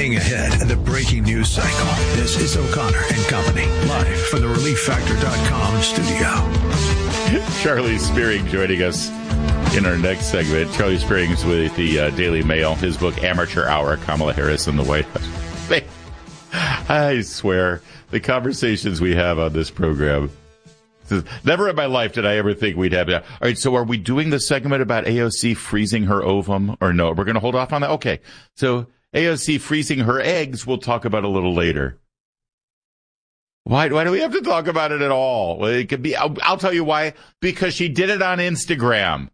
Looking ahead at the breaking news cycle, this is O'Connor and Company, live from the ReliefFactor.com studio. Charlie Spearing joining us in our next segment. Charlie Spearing's with the Daily Mail. His book, Amateur Hour, Kamala Harris in the White House. I swear, the conversations we have on this program, never in my life did I ever think we'd have. All right, so are we doing the segment about AOC freezing her ovum, or no? We're going to hold off on that? Okay, so AOC freezing her eggs, we'll talk about a little later. Why do we have to talk about it at all? Well, it could be. I'll tell you why. Because she did it on Instagram.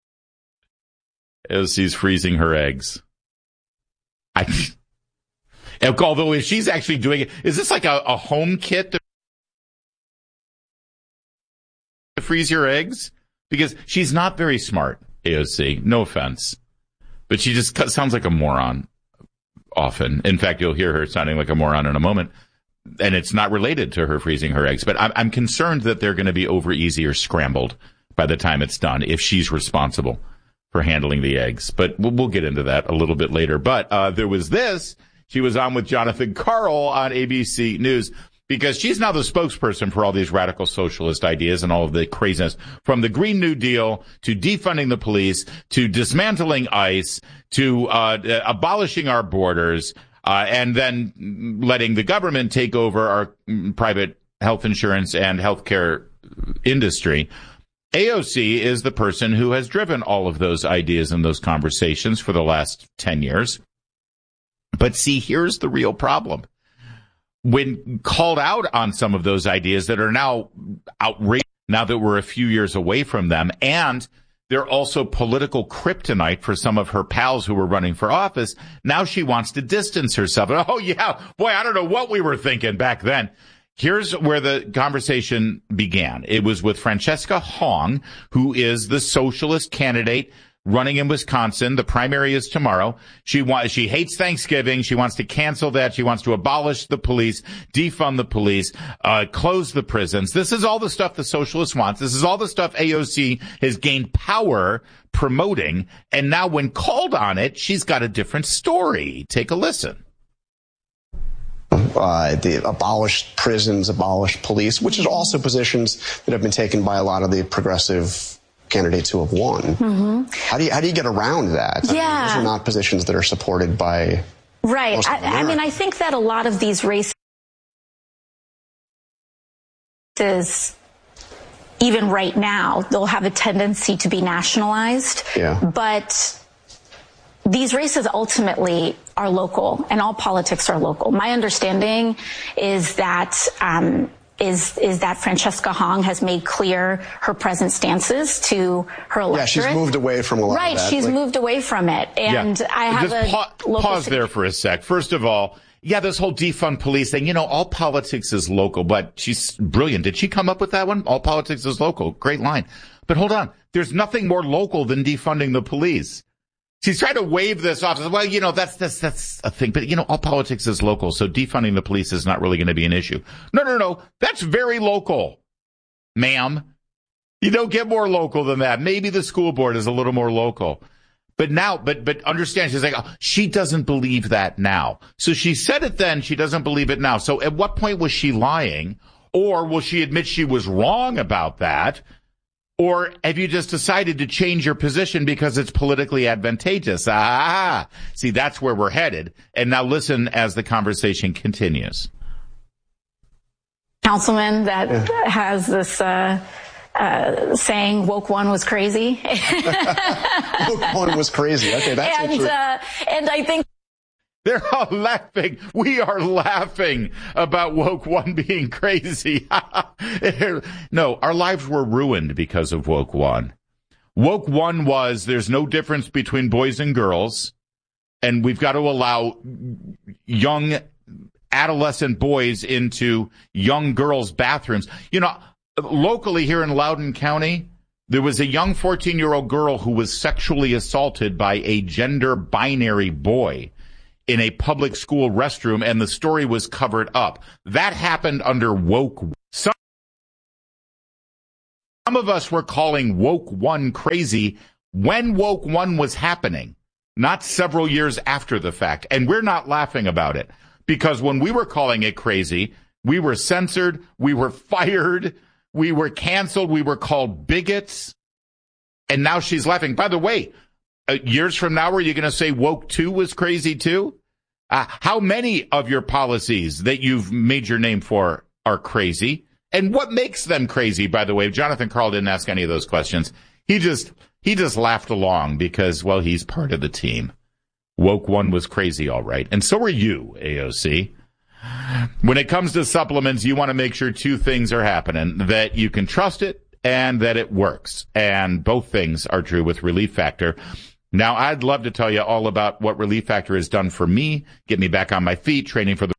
AOC's freezing her eggs. Although if she's actually doing it, is this like a home kit to freeze your eggs? Because she's not very smart, AOC. No offense. But she just sounds like a moron often. In fact, you'll hear her sounding like a moron in a moment. And it's not related to her freezing her eggs. But I'm concerned that they're going to be over easy or scrambled by the time it's done if she's responsible for handling the eggs. But we'll get into that a little bit later. But there was this. She was on with Jonathan Karl on ABC News because she's now the spokesperson for all these radical socialist ideas and all of the craziness, from the Green New Deal to defunding the police to dismantling ICE to abolishing our borders and then letting the government take over our private health insurance and healthcare industry. AOC is the person who has driven all of those ideas and those conversations for the last 10 years. But see, here's the real problem. When called out on some of those ideas that are now outrageous, now that we're a few years away from them, and they're also political kryptonite for some of her pals who were running for office, now she wants to distance herself. Oh, yeah, boy, I don't know what we were thinking back then. Here's where the conversation began. It was with Francesca Hong, who is the socialist candidate running in Wisconsin. The primary is tomorrow. She hates Thanksgiving. She wants to cancel that. She wants to abolish the police, defund the police, close the prisons. This is all the stuff the socialists want. This is all the stuff AOC has gained power promoting. And now when called on it, she's got a different story. Take a listen. The abolish prisons, abolish police, which is also positions that have been taken by a lot of the progressive candidates who have won. Mm-hmm. How do you get around that? Yeah. I mean, those are not positions that are supported by right. I mean, I think that a lot of these races, even right now, they'll have a tendency to be nationalized. Yeah. But these races ultimately are local, and all politics are local. My understanding is that is that Francesca Hong has made clear her present stances to her electorate. Yeah, she's moved away from a lot of that. Right, she's moved away from it. And yeah. I have just pause there for a sec. First of all, yeah, this whole defund police thing, all politics is local, but she's brilliant. Did she come up with that one? All politics is local. Great line. But hold on. There's nothing more local than defunding the police. She's trying to wave this off. Well, that's a thing. But, all politics is local, so defunding the police is not really going to be an issue. No. That's very local, ma'am. You don't get more local than that. Maybe the school board is a little more local. But understand, she's like, she doesn't believe that now. So she said it then, she doesn't believe it now. So at what point was she lying? Or will she admit she was wrong about that? Or have you just decided to change your position because it's politically advantageous? See, that's where we're headed. And now listen as the conversation continues. Councilman that has this saying, woke one was crazy. Woke one was crazy. Okay, that's and I think they're all laughing. We are laughing about woke one being crazy. No, our lives were ruined because of woke one. Woke one was there's no difference between boys and girls, and we've got to allow young adolescent boys into young girls' bathrooms. Locally here in Loudoun County, there was a young 14-year-old girl who was sexually assaulted by a gender binary boy in a public school restroom, and the story was covered up. That happened under woke. Some of us were calling woke one crazy when woke one was happening. not several years after the fact. And we're not laughing about it, because when we were calling it crazy, we were censored, we were fired, we were canceled, we were called bigots. And now she's laughing. By the way, years from now, are you going to say woke 2 was crazy too? How many of your policies that you've made your name for are crazy? And what makes them crazy, by the way? Jonathan Karl didn't ask any of those questions. He just laughed along because, well, he's part of the team. Woke 1 was crazy, all right. And so are you, AOC. When it comes to supplements, you want to make sure 2 things are happening, that you can trust it and that it works. And both things are true with Relief Factor. Now, I'd love to tell you all about what Relief Factor has done for me, get me back on my feet, training for the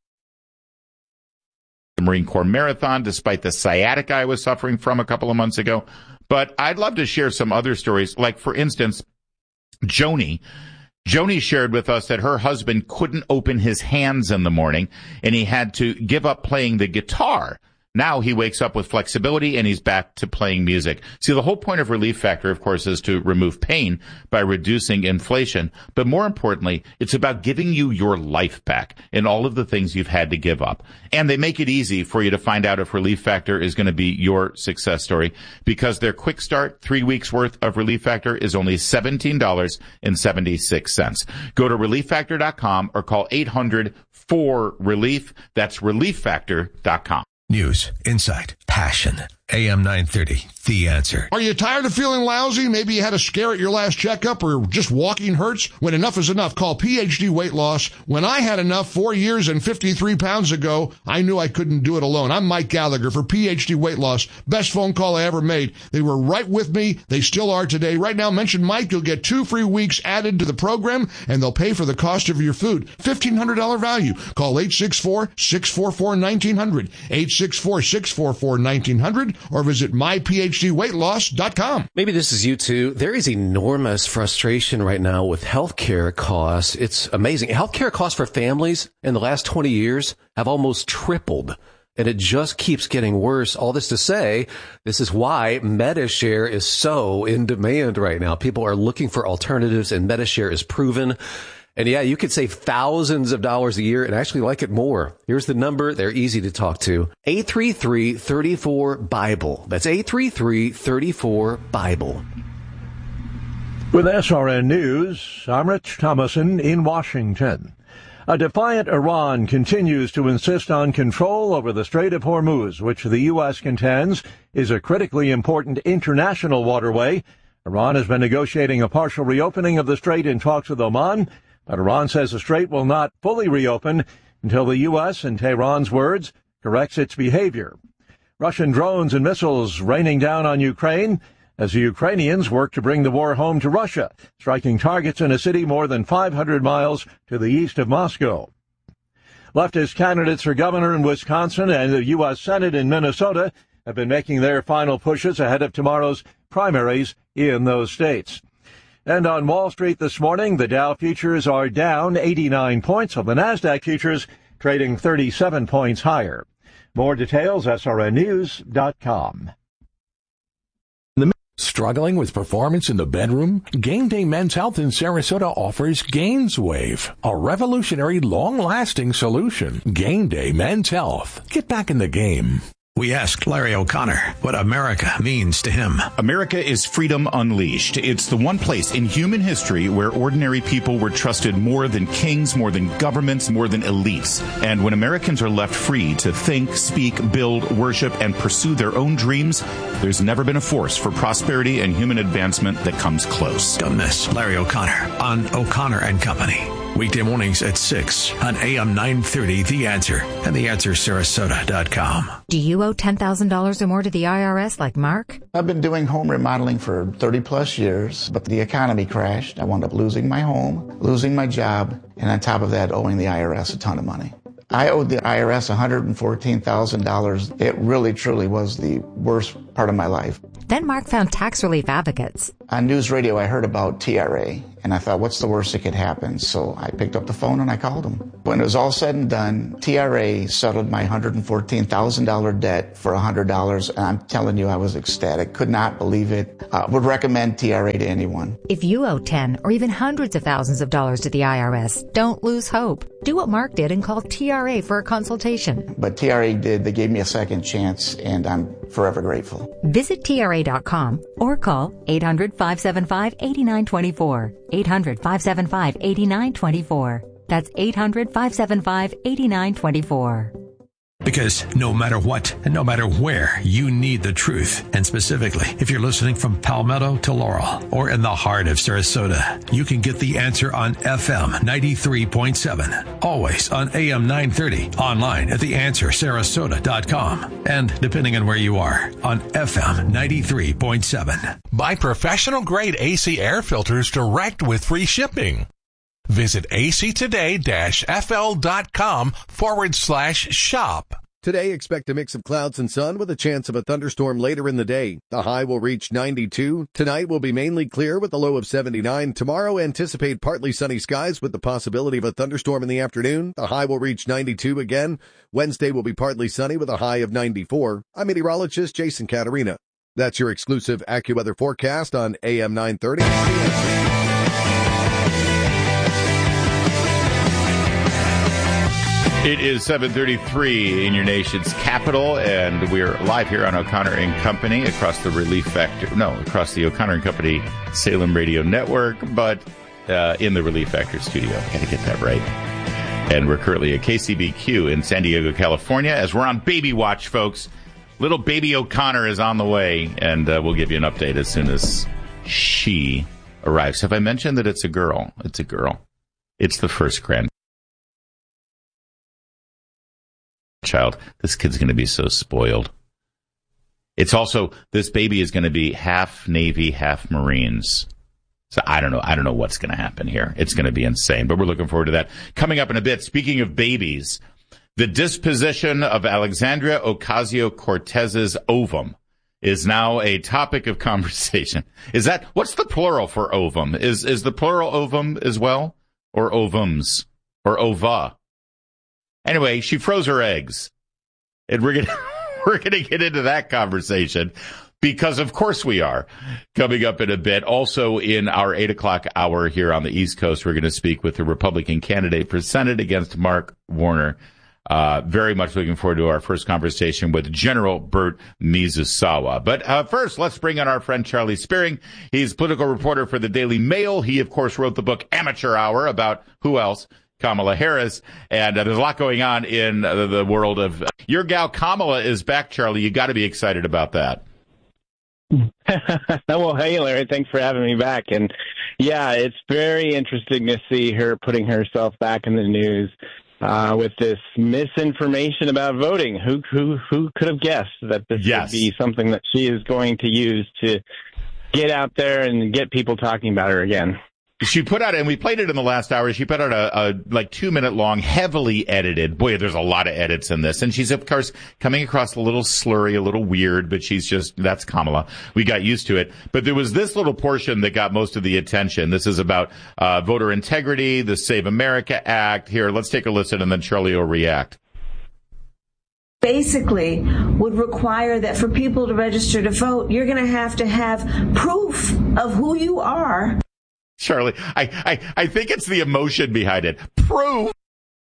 Marine Corps Marathon, despite the sciatica I was suffering from a couple of months ago. But I'd love to share some other stories. Like, for instance, Joni shared with us that her husband couldn't open his hands in the morning, and he had to give up playing the guitar. Now he wakes up with flexibility and he's back to playing music. See, the whole point of Relief Factor, of course, is to remove pain by reducing inflation. But more importantly, it's about giving you your life back and all of the things you've had to give up. And they make it easy for you to find out if Relief Factor is going to be your success story, because their quick start 3 weeks worth of Relief Factor is only $17.76. Go to ReliefFactor.com or call 800-4RELIEF. That's ReliefFactor.com. News, insight, passion. AM 930, The Answer. Are you tired of feeling lousy? Maybe you had a scare at your last checkup, or just walking hurts? When enough is enough, call PhD Weight Loss. When I had enough 4 years and 53 pounds ago, I knew I couldn't do it alone. I'm Mike Gallagher for PhD Weight Loss. Best phone call I ever made. They were right with me. They still are today. Right now, mention Mike. You'll get 2 free weeks added to the program, and they'll pay for the cost of your food. $1,500 value. Call 864-644-1900. 864-644-1900. Or visit myphdweightloss.com. Maybe this is you too. There is enormous frustration right now with healthcare costs. It's amazing. Healthcare costs for families in the last 20 years have almost tripled, and it just keeps getting worse. All this to say, this is why Medi-Share is so in demand right now. People are looking for alternatives, and Medi-Share is proven. And yeah, you could save thousands of dollars a year and actually like it more. Here's the number. They're easy to talk to. 833-34-BIBLE. That's 833-34-BIBLE. With SRN News, I'm Rich Thomason in Washington. A defiant Iran continues to insist on control over the Strait of Hormuz, which the U.S. contends is a critically important international waterway. Iran has been negotiating a partial reopening of the strait in talks with Oman, but Iran says the strait will not fully reopen until the U.S., in Tehran's words, corrects its behavior. Russian drones and missiles raining down on Ukraine as the Ukrainians work to bring the war home to Russia, striking targets in a city more than 500 miles to the east of Moscow. Leftist candidates for governor in Wisconsin and the U.S. Senate in Minnesota have been making their final pushes ahead of tomorrow's primaries in those states. And on Wall Street this morning, the Dow futures are down 89 points, while the NASDAQ futures trading 37 points higher. More details, srnnews.com. Struggling with performance in the bedroom? Game Day Men's Health in Sarasota offers GainsWave, a revolutionary, long-lasting solution. Game Day Men's Health. Get back in the game. We asked Larry O'Connor what America means to him. America is freedom unleashed. It's the one place in human history where ordinary people were trusted more than kings, more than governments, more than elites. And when Americans are left free to think, speak, build, worship, and pursue their own dreams, there's never been a force for prosperity and human advancement that comes close. Don't miss Larry O'Connor on O'Connor and Company. Weekday mornings at 6 on AM 930, The Answer, and TheAnswerSarasota.com. Do you owe $10,000 or more to the IRS like Mark? I've been doing home remodeling for 30 plus years, but the economy crashed. I wound up losing my home, losing my job, and on top of that, owing the IRS a ton of money. I owed the IRS $114,000. It really, truly was the worst part of my life. Then Mark found Tax Relief Advocates. On news radio, I heard about TRA, and I thought, what's the worst that could happen? So I picked up the phone and I called them. When it was all said and done, TRA settled my $114,000 debt for $100, and I'm telling you, I was ecstatic. Could not believe it. Would recommend TRA to anyone. If you owe 10 or even hundreds of thousands of dollars to the IRS, don't lose hope. Do what Mark did and call TRA for a consultation. But TRA did. They gave me a second chance, and I'm forever grateful. Visit TRA.com or call 800-575-8924. 800-575-8924. That's 800-575-8924. Because no matter what and no matter where, you need the truth. And specifically, if you're listening from Palmetto to Laurel or in the heart of Sarasota, you can get The Answer on FM 93.7. Always on AM 930. Online at theanswersarasota.com. And depending on where you are, on FM 93.7. Buy professional grade AC air filters direct with free shipping. Visit actoday-fl.com/shop. Today, expect a mix of clouds and sun with a chance of a thunderstorm later in the day. The high will reach 92. Tonight will be mainly clear with a low of 79. Tomorrow, anticipate partly sunny skies with the possibility of a thunderstorm in the afternoon. The high will reach 92 again. Wednesday will be partly sunny with a high of 94. I'm meteorologist Jason Caterina. That's your exclusive AccuWeather forecast on AM 930. It is 7:33 in your nation's capital, and we're live here on O'Connor and Company across the across the O'Connor and Company Salem Radio Network, but in the Relief Factor studio. Got to get that right. And we're currently at KCBQ in San Diego, California, as we're on baby watch, folks. Little baby O'Connor is on the way, and we'll give you an update as soon as she arrives. Have I mentioned that it's a girl? It's a girl. It's the first grandchild. This kid's going to be so spoiled. It's also, this baby is going to be half Navy, half Marines. So I don't know what's going to happen here. It's going to be insane, but we're looking forward to that. Coming up in a bit, speaking of babies, the disposition of Alexandria Ocasio-Cortez's ovum is now a topic of conversation. What's the plural for ovum? Is the plural ovum as well? Or ovums? Or ova? Anyway, she froze her eggs, and we're gonna get into that conversation because, of course, we are. Coming up in a bit, also in our 8 o'clock hour here on the East Coast, we're going to speak with the Republican candidate for Senate against Mark Warner. Very much looking forward to our first conversation with General Burt Mizusawa. But first, let's bring on our friend Charlie Spearing. He's political reporter for the Daily Mail. He, of course, wrote the book Amateur Hour about who else? Kamala Harris, and there's a lot going on in the world of your gal Kamala is back, Charlie. You got to be excited about that. Well, hey, Larry, thanks for having me back. And yeah, it's very interesting to see her putting herself back in the news with this misinformation about voting. Who could have guessed that this would be something that she is going to use to get out there and get people talking about her again? She put out, and we played it in the last hour, she put out a 2-minute long, heavily edited, boy, there's a lot of edits in this, and she's, of course, coming across a little slurry, a little weird, but that's Kamala. We got used to it. But there was this little portion that got most of the attention. This is about voter integrity, the Save America Act. Here, let's take a listen, and then Charlie will react. Basically would require that for people to register to vote, you're going to have proof of who you are. Charlie, I think it's the emotion behind it. Proof.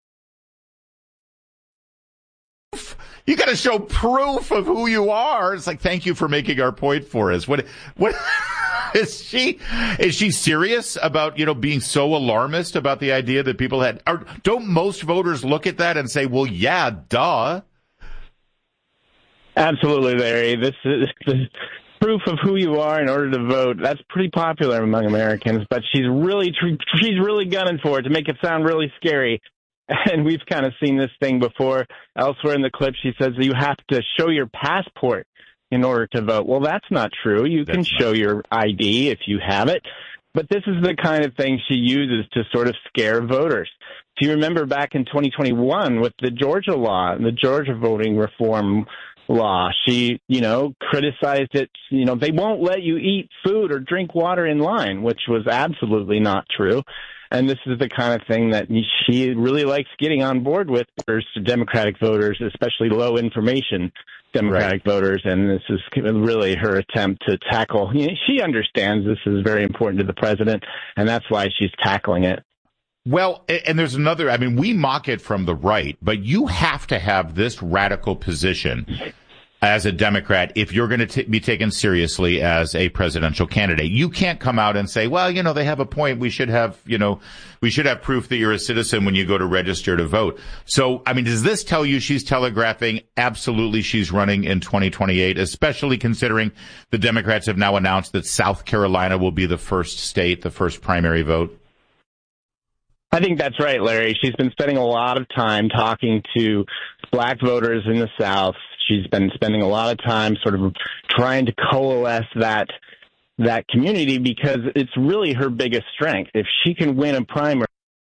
You got to show proof of who you are. It's like, thank you for making our point for us. What is she serious about, being so alarmist about the idea that people had, or don't most voters look at that and say, well, yeah, duh. Absolutely, Larry. This is proof of who you are in order to vote. That's pretty popular among Americans, but she's really gunning for it to make it sound really scary. And we've kind of seen this thing before. Elsewhere in the clip, she says that you have to show your passport in order to vote. Well, that's not true. You can show your ID if you have it. But this is the kind of thing she uses to sort of scare voters. Do you remember back in 2021 with the Georgia law, the Georgia voting reform, law. She, criticized it. They won't let you eat food or drink water in line, which was absolutely not true. And this is the kind of thing that she really likes getting on board with for Democratic voters, especially low information Democratic voters. And this is really her attempt to tackle. She understands this is very important to the president, and that's why she's tackling it. Well, and there's another, we mock it from the right, but you have to have this radical position as a Democrat if you're going to be taken seriously as a presidential candidate. You can't come out and say, well, they have a point. We should have proof that you're a citizen when you go to register to vote. So, does this tell you she's telegraphing absolutely she's running in 2028, especially considering the Democrats have now announced that South Carolina will be the first state, the first primary vote? I think that's right, Larry. She's been spending a lot of time talking to black voters in the South. She's been spending a lot of time sort of trying to coalesce that community because it's really her biggest strength. If she can win a primary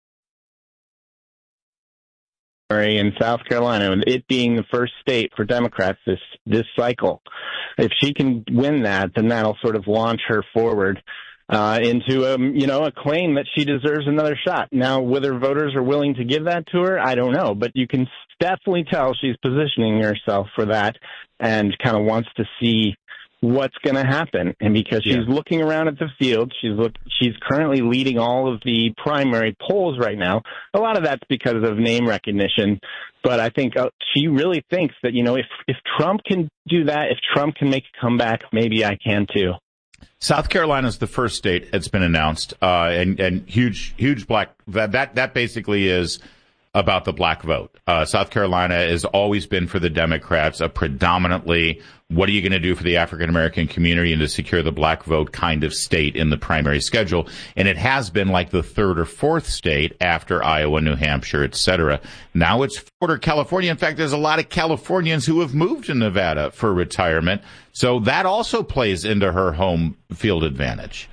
in South Carolina, and it being the first state for Democrats this cycle, if she can win that, then that'll sort of launch her forward into a claim that she deserves another shot. Now, whether voters are willing to give that to her, I don't know, but you can definitely tell she's positioning herself for that and kind of wants to see what's going to happen. And because she's looking around at the field, she's currently leading all of the primary polls right now. A lot of that's because of name recognition, but I think she really thinks that, if Trump can do that, if Trump can make a comeback, maybe I can too. South Carolina is the first state that's been announced, and huge black. That basically is about the black vote. South Carolina has always been for the Democrats a predominantly, what are you going to do for the African American community and to secure the black vote kind of state in the primary schedule. And it has been like the third or fourth state after Iowa, New Hampshire, et cetera. Now it's Florida, California. In fact, there's a lot of Californians who have moved to Nevada for retirement. So that also plays into her home field advantage.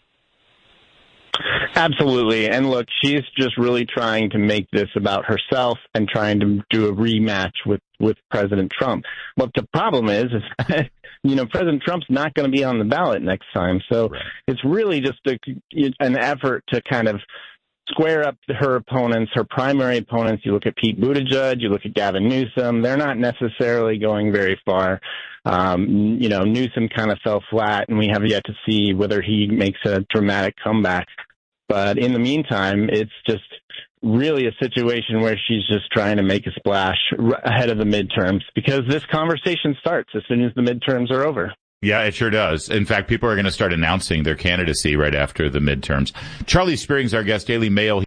Absolutely. And look, she's just really trying to make this about herself and trying to do a rematch with President Trump. But the problem is President Trump's not going to be on the ballot next time. So it's really just an effort to kind of square up her opponents, her primary opponents. You look at Pete Buttigieg, you look at Gavin Newsom. They're not necessarily going very far. Newsom kind of fell flat, and we have yet to see whether he makes a dramatic comeback. But in the meantime, it's just really a situation where she's just trying to make a splash ahead of the midterms, because this conversation starts as soon as the midterms are over. Yeah, it sure does. In fact, people are going to start announcing their candidacy right after the midterms. Charlie Spearing's our guest, Daily Mail.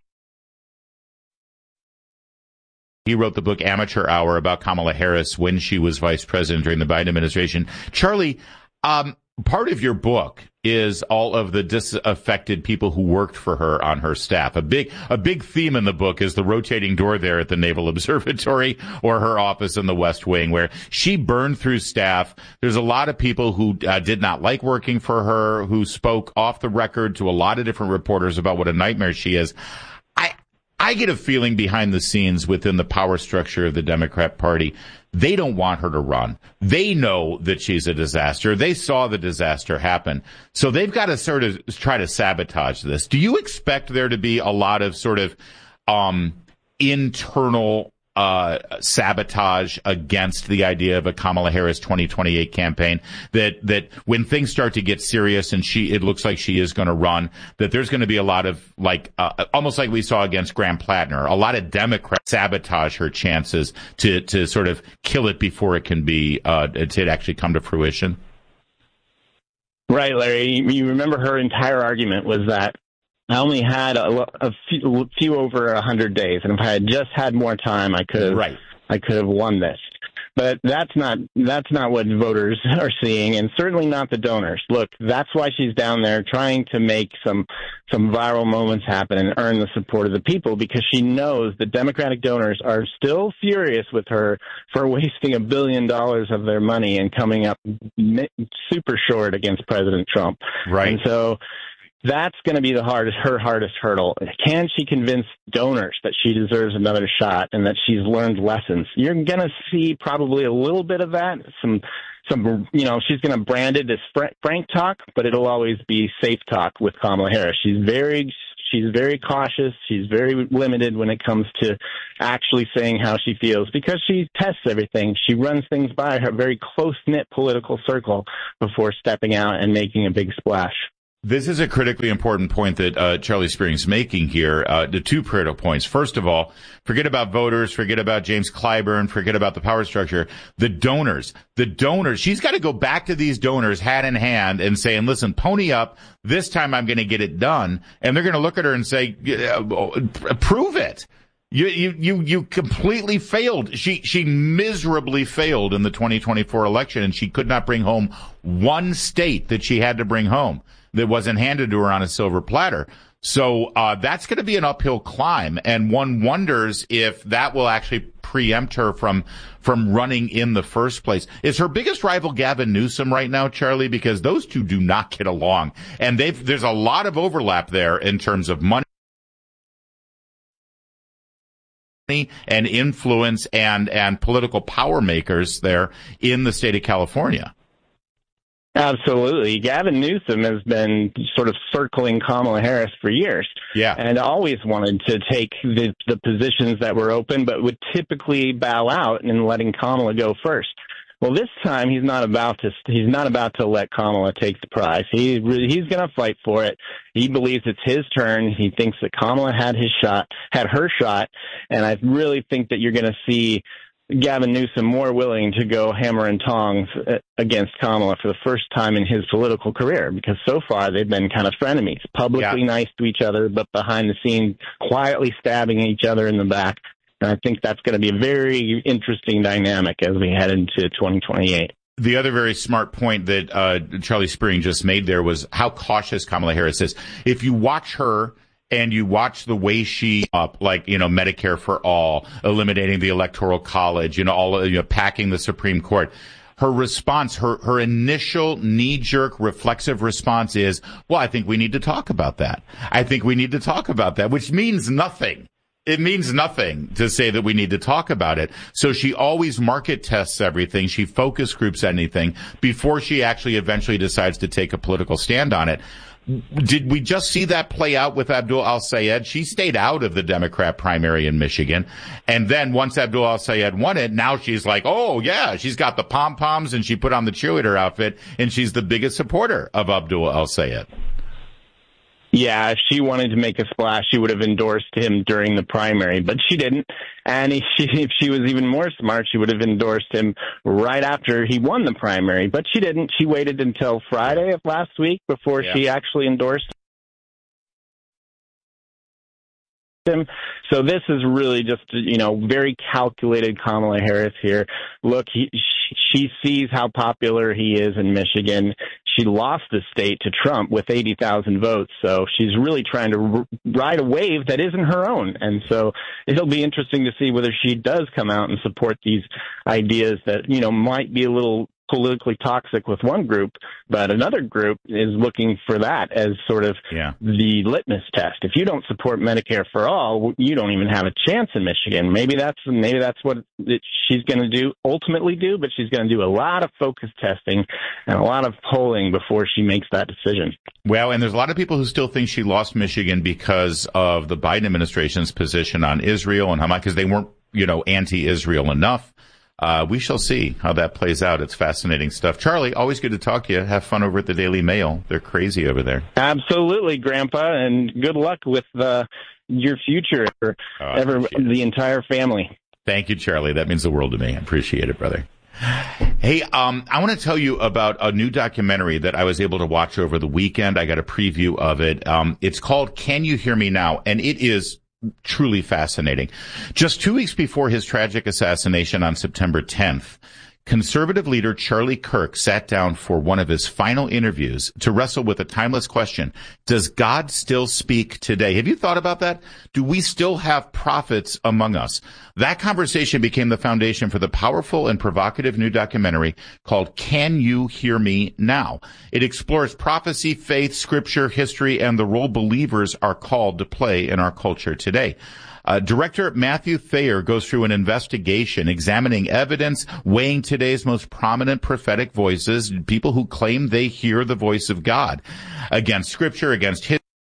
He wrote the book Amateur Hour about Kamala Harris when she was vice president during the Biden administration. Charlie, part of your book is all of the disaffected people who worked for her on her staff. A big theme in the book is the rotating door there at the Naval Observatory or her office in the West Wing, where she burned through staff. There's a lot of people who did not like working for her, who spoke off the record to a lot of different reporters about what a nightmare she is. I get a feeling behind the scenes within the power structure of the Democrat Party, they don't want her to run. They know that she's a disaster. They saw the disaster happen. So they've got to sort of try to sabotage this. Do you expect there to be a lot of sort of internal sabotage against the idea of a Kamala Harris 2028 campaign, that when things start to get serious and it looks like she is going to run, that there's going to be a lot of almost like we saw against Graham Plattner, a lot of Democrats sabotage her chances to sort of kill it before it can be to actually come to fruition? Right, Larry. You remember her entire argument was that I only had a few over 100 days, and if I had just had more time, I could have won this. But that's not what voters are seeing, and certainly not the donors. Look, that's why she's down there trying to make some viral moments happen and earn the support of the people, because she knows the Democratic donors are still furious with her for wasting $1 billion of their money and coming up super short against President Trump. Right. And so That's going to be her hardest hurdle. Can she convince donors that she deserves another shot and that she's learned lessons? You're going to see probably a little bit of that. Some, she's going to brand it as frank talk, but it'll always be safe talk with Kamala Harris. She's very cautious. She's very limited when it comes to actually saying how she feels because she tests everything. She runs things by her very close-knit political circle before stepping out and making a big splash. This is a critically important point that Charlie Spearing's making here. The two critical points. First of all, forget about voters, forget about James Clyburn, forget about the power structure. The donors, she's got to go back to these donors hat in hand and saying, listen, pony up. This time I'm going to get it done. And they're going to look at her and say, prove it. You completely failed. She miserably failed in the 2024 election, and she could not bring home one state that she had to bring home that wasn't handed to her on a silver platter. So that's going to be an uphill climb, and one wonders if that will actually preempt her from running in the first place. Is her biggest rival Gavin Newsom right now, Charlie? Because those two do not get along, and there's a lot of overlap there in terms of money and influence and political power makers there in the state of California. Absolutely. Gavin Newsom has been sort of circling Kamala Harris for years. Yeah. And always wanted to take the positions that were open, but would typically bow out and letting Kamala go first. Well, this time he's not about to let Kamala take the prize. He's going to fight for it. He believes it's his turn. He thinks that Kamala had her shot. And I really think that you're going to see Gavin Newsom more willing to go hammer and tongs against Kamala for the first time in his political career, because so far they've been kind of frenemies, publicly nice to each other, but behind the scenes quietly stabbing each other in the back. And I think that's going to be a very interesting dynamic as we head into 2028. The other very smart point that Charlie Spearing just made there was how cautious Kamala Harris is. If you watch her and you watch the way she Medicare for all, eliminating the Electoral College, packing the Supreme Court, her response, her initial knee-jerk reflexive response is, well, I think we need to talk about that. Which means nothing. It means nothing to say that we need to talk about it. So she always market tests everything. She focus groups anything before she actually eventually decides to take a political stand on it. Did we just see that play out with Abdul al-Sayed? She stayed out of the Democrat primary in Michigan. And then once Abdul al-Sayed won it, now she's like, oh, yeah, she's got the pom-poms and she put on the cheerleader outfit and she's the biggest supporter of Abdul al-Sayed. Yeah, if she wanted to make a splash, she would have endorsed him during the primary, but she didn't. And if she was even more smart, she would have endorsed him right after he won the primary, but she didn't. She waited until Friday of last week before she actually endorsed him. So this is really just, very calculated Kamala Harris here. Look, she sees how popular he is in Michigan. She lost the state to Trump with 80,000 votes. So she's really trying to ride a wave that isn't her own. And so it'll be interesting to see whether she does come out and support these ideas that, might be a little politically toxic with one group, but another group is looking for that as sort of the litmus test. If you don't support Medicare for all, you don't even have a chance in Michigan. Maybe that's what she's going to ultimately do, but she's going to do a lot of focus testing and a lot of polling before she makes that decision. Well, and there's a lot of people who still think she lost Michigan because of the Biden administration's position on Israel and Hamas, because they weren't, anti-Israel enough. We shall see how that plays out. It's fascinating stuff. Charlie, always good to talk to you. Have fun over at the Daily Mail. They're crazy over there. Absolutely, Grandpa, and good luck with your future for the entire family. Thank you, Charlie. That means the world to me. I appreciate it, brother. Hey, I want to tell you about a new documentary that I was able to watch over the weekend. I got a preview of it. It's called Can You Hear Me Now? And it is truly fascinating. Just 2 weeks before his tragic assassination on September 10th, conservative leader Charlie Kirk sat down for one of his final interviews to wrestle with a timeless question. Does God still speak today? Have you thought about that? Do we still have prophets among us? That conversation became the foundation for the powerful and provocative new documentary called Can You Hear Me Now? It explores prophecy, faith, scripture, history, and the role believers are called to play in our culture today. Director Matthew Thayer goes through an investigation examining evidence, weighing today's most prominent prophetic voices, people who claim they hear the voice of God, against scripture, against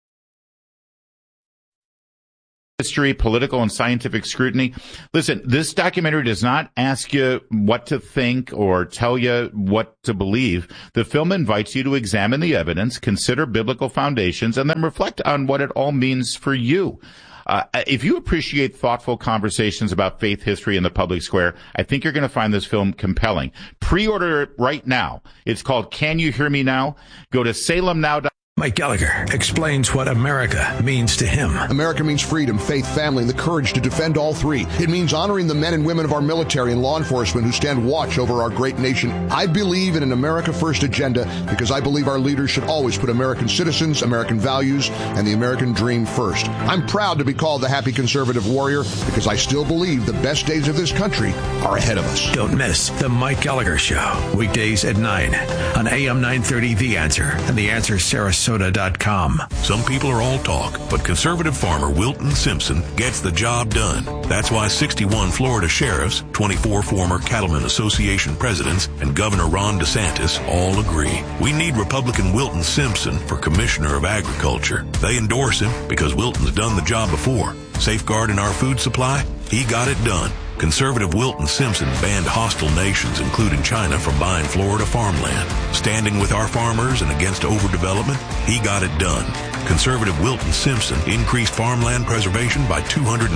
history, political and scientific scrutiny. Listen, this documentary does not ask you what to think or tell you what to believe. The film invites you to examine the evidence, consider biblical foundations, and then reflect on what it all means for you. If you appreciate thoughtful conversations about faith, history, in the public square, I think you're going to find this film compelling. Pre-order it right now. It's called Can You Hear Me Now? Go to salemnow.com. Mike Gallagher explains what America means to him. America means freedom, faith, family, and the courage to defend all three. It means honoring the men and women of our military and law enforcement who stand watch over our great nation. I believe in an America First agenda because I believe our leaders should always put American citizens, American values, and the American dream first. I'm proud to be called the happy conservative warrior because I still believe the best days of this country are ahead of us. Don't miss The Mike Gallagher Show, weekdays at 9 on AM 930 The Answer and TheAnswerSarasota.com. Some people are all talk, but conservative farmer Wilton Simpson gets the job done. That's why 61 Florida sheriffs, 24 former Cattlemen Association presidents, and Governor Ron DeSantis all agree. We need Republican Wilton Simpson for Commissioner of Agriculture. They endorse him because Wilton's done the job before. Safeguarding our food supply? He got it done. Conservative Wilton Simpson banned hostile nations, including China, from buying Florida farmland. Standing with our farmers and against overdevelopment, he got it done. Conservative Wilton Simpson increased farmland preservation by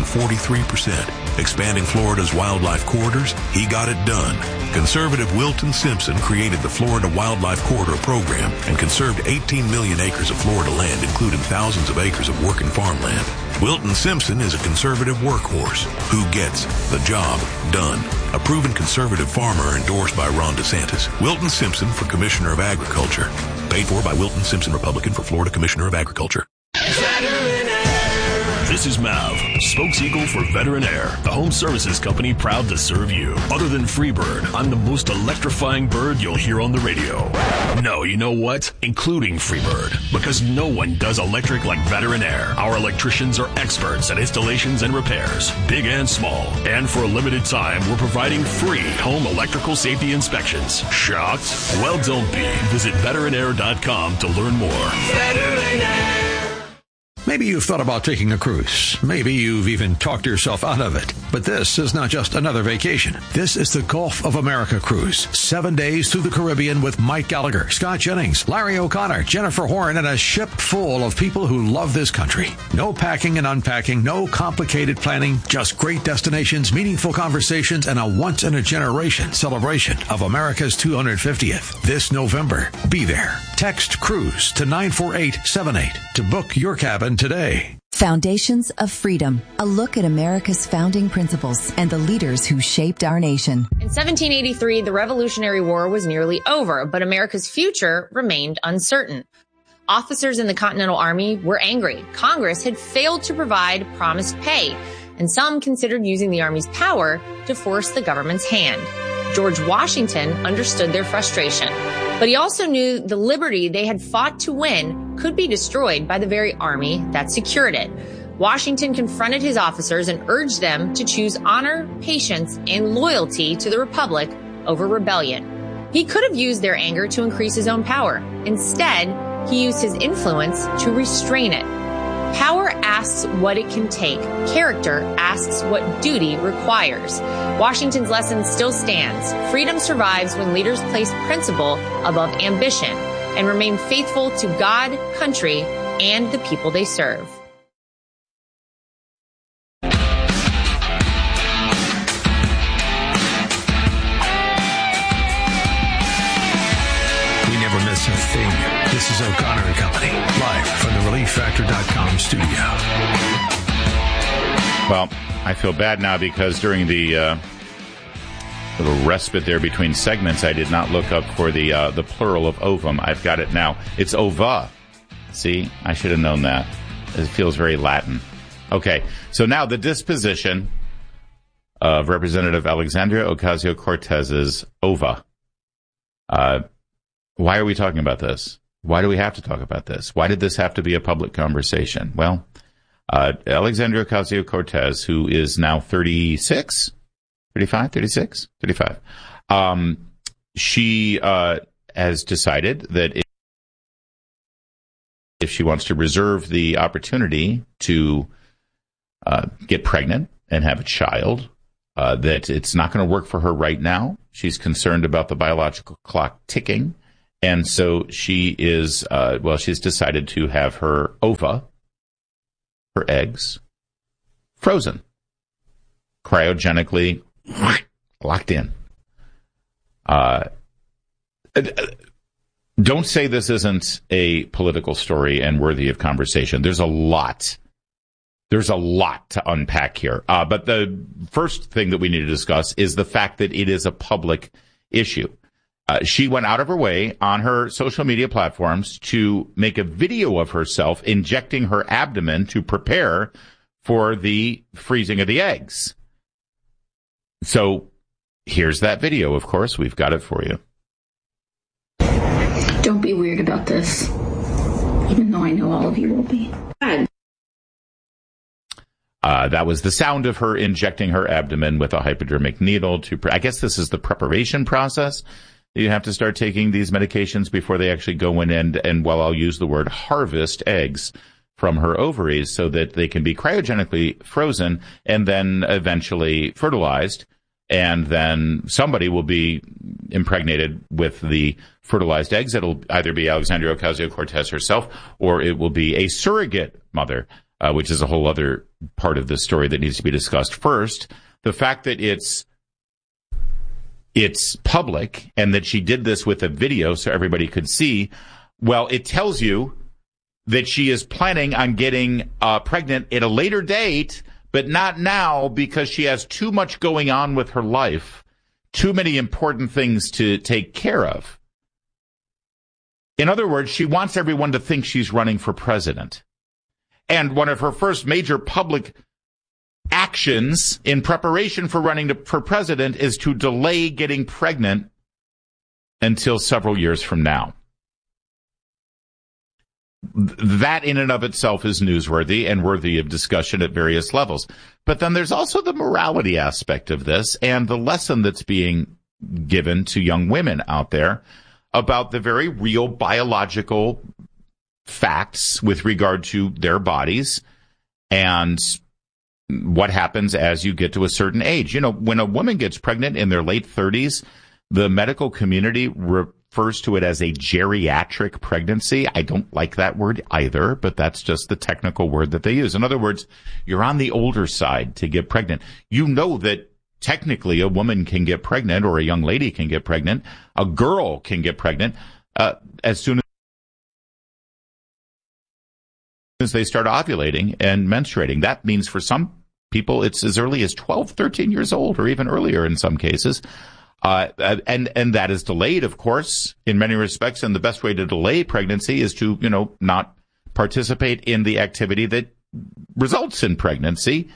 243%. Expanding Florida's wildlife corridors, he got it done. Conservative Wilton Simpson created the Florida Wildlife Corridor Program and conserved 18 million acres of Florida land, including thousands of acres of working farmland. Wilton Simpson is a conservative workhorse who gets the job done. A proven conservative farmer endorsed by Ron DeSantis. Wilton Simpson for Commissioner of Agriculture. Paid for by Wilton Simpson, Republican, for Florida Commissioner of Agriculture. This is Mav, spokes-eagle for Veteran Air, the home services company proud to serve you. Other than Freebird, I'm the most electrifying bird you'll hear on the radio. No, you know what? Including Freebird, because no one does electric like Veteran Air. Our electricians are experts at installations and repairs, big and small. And for a limited time, we're providing free home electrical safety inspections. Shocked? Well, don't be. Visit veteranair.com to learn more. Veteran Air. Maybe you've thought about taking a cruise. Maybe you've even talked yourself out of it. But this is not just another vacation. This is the Gulf of America cruise. 7 days through the Caribbean with Mike Gallagher, Scott Jennings, Larry O'Connor, Jennifer Horn, and a ship full of people who love this country. No packing and unpacking, no complicated planning, just great destinations, meaningful conversations, and a once-in-a-generation celebration of America's 250th. This November, be there. Text CRUISE to 94878 to book your cabin today. Foundations of Freedom, a look at America's founding principles and the leaders who shaped our nation. In 1783, the Revolutionary War was nearly over, but America's future remained uncertain. Officers in the Continental Army were angry. Congress had failed to provide promised pay, and some considered using the Army's power to force the government's hand. George Washington understood their frustration, but he also knew the liberty they had fought to win could be destroyed by the very army that secured it. Washington confronted his officers and urged them to choose honor, patience, and loyalty to the Republic over rebellion. He could have used their anger to increase his own power. Instead, he used his influence to restrain it. Power asks what it can take. Character asks what duty requires. Washington's lesson still stands. Freedom survives when leaders place principle above ambition and remain faithful to God, country, and the people they serve. We never miss a thing. This is O'Connor and Company, live from the ReliefFactor.com studio. Well, I feel bad now because during the Little respite there between segments. I did not look up for the plural of ovum. I've got it now. It's ova. See, I should have known that. It feels very Latin. Okay, so now the disposition of Representative Alexandria Ocasio-Cortez's ova. Why are we talking about this? Why do we have to talk about this? Why did this have to be a public conversation? Well, Alexandria Ocasio-Cortez, who is now 35, she has decided that if she wants to reserve the opportunity to get pregnant and have a child, that it's not going to work for her right now. She's concerned about the biological clock ticking. And so she is, she's decided to have her ova, her eggs, frozen, cryogenically locked in. Don't say this isn't a political story and worthy of conversation. There's a lot to unpack here. But the first thing that we need to discuss is the fact that it is a public issue. She went out of her way on her social media platforms to make a video of herself injecting her abdomen to prepare for the freezing of the eggs. So here's that video, of course. We've got it for you. Don't be weird about this, even though I know all of you will be. That was the sound of her injecting her abdomen with a hypodermic needle I guess this is the preparation process. You have to start taking these medications before they actually go in and I'll use the word harvest eggs from her ovaries so that they can be cryogenically frozen and then eventually fertilized. And then somebody will be impregnated with the fertilized eggs. It'll either be Alexandria Ocasio-Cortez herself or it will be a surrogate mother, which is a whole other part of the story that needs to be discussed. First, the fact that it's public and that she did this with a video so everybody could see, well, it tells you that she is planning on getting pregnant at a later date, but not now because she has too much going on with her life, too many important things to take care of. In other words, she wants everyone to think she's running for president. And one of her first major public actions in preparation for running for president is to delay getting pregnant until several years from now. That in and of itself is newsworthy and worthy of discussion at various levels. But then there's also the morality aspect of this and the lesson that's being given to young women out there about the very real biological facts with regard to their bodies and what happens as you get to a certain age. You know, when a woman gets pregnant in their late 30s, the medical community refers to it as a geriatric pregnancy. I don't like that word either, but that's just the technical word that they use. In other words, you're on the older side to get pregnant. You know that technically a woman can get pregnant or a young lady can get pregnant. A girl can get pregnant as soon as they start ovulating and menstruating. That means for some people, it's as early as 12, 13 years old, or even earlier in some cases. And that is delayed, of course, in many respects. And the best way to delay pregnancy is to, not participate in the activity that results in pregnancy.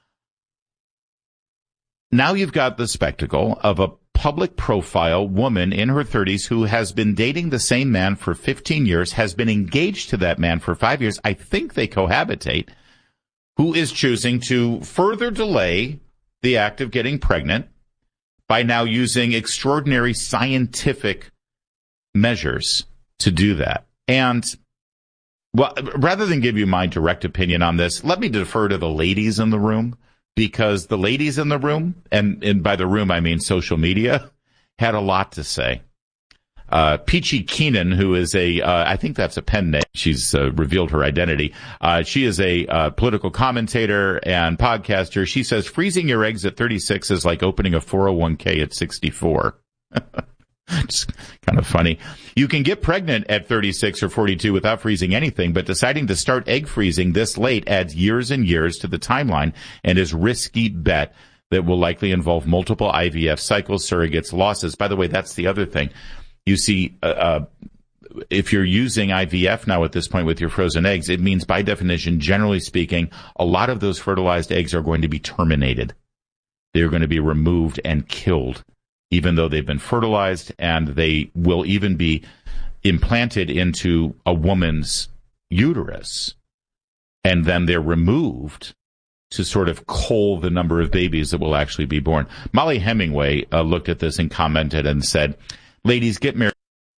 Now you've got the spectacle of a public profile woman in her 30s who has been dating the same man for 15 years, has been engaged to that man for 5 years. I think they cohabitate, who is choosing to further delay the act of getting pregnant by now using extraordinary scientific measures to do that. And, well, rather than give you my direct opinion on this, let me defer to the ladies in the room, because the ladies in the room, and by the room I mean social media, had a lot to say. Peachy Keenan, who is I think that's a pen name. She's revealed her identity. She is a political commentator and podcaster. She says freezing your eggs at 36 is like opening a 401k at 64. It's kind of funny. You can get pregnant at 36 or 42 without freezing anything, but deciding to start egg freezing this late adds years and years to the timeline and is a risky bet that will likely involve multiple IVF cycles, surrogates, losses. By the way, that's the other thing. You see, if you're using IVF now at this point with your frozen eggs, it means by definition, generally speaking, a lot of those fertilized eggs are going to be terminated. They're going to be removed and killed, even though they've been fertilized, and they will even be implanted into a woman's uterus. And then they're removed to sort of cull the number of babies that will actually be born. Molly Hemingway looked at this and commented and said, ladies, get married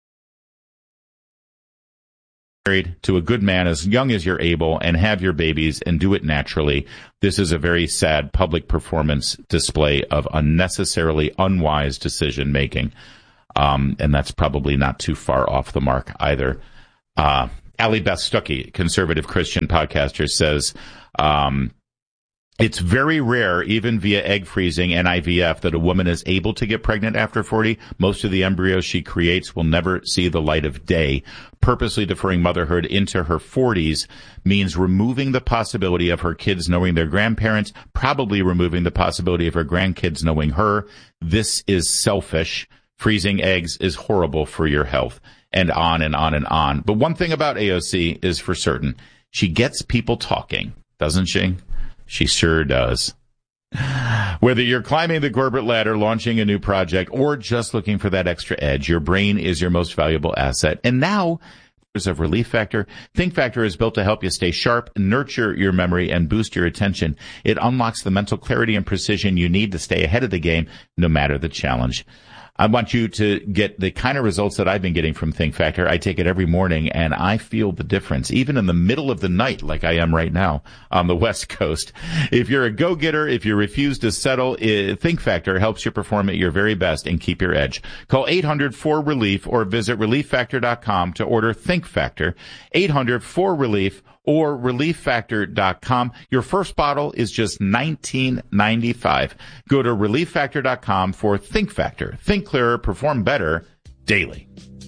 to a good man as young as you're able and have your babies and do it naturally. This is a very sad public performance display of unnecessarily unwise decision making. And that's probably not too far off the mark either. Allie Beth Stuckey, conservative Christian podcaster, says, it's very rare, even via egg freezing and IVF, that a woman is able to get pregnant after 40. Most of the embryos she creates will never see the light of day. Purposely deferring motherhood into her 40s means removing the possibility of her kids knowing their grandparents, probably removing the possibility of her grandkids knowing her. This is selfish. Freezing eggs is horrible for your health, and on and on and on. But one thing about AOC is for certain. She gets people talking, doesn't she? She sure does. Whether you're climbing the corporate ladder, launching a new project, or just looking for that extra edge, your brain is your most valuable asset. And now, of Relief Factor, Think Factor is built to help you stay sharp, nurture your memory, and boost your attention. It unlocks the mental clarity and precision you need to stay ahead of the game, no matter the challenge. I want you to get the kind of results that I've been getting from Think Factor. I take it every morning, and I feel the difference, even in the middle of the night, like I am right now on the West Coast. If you're a go-getter, if you refuse to settle, Think Factor helps you perform at your very best and keep your edge. Call 800-4RELIEF or visit ReliefFactor.com to order Think Factor. 800-4RELIEF or ReliefFactor.com. Your first bottle is just $19.95. Go to ReliefFactor.com for Think Factor. Think clearer, perform better daily.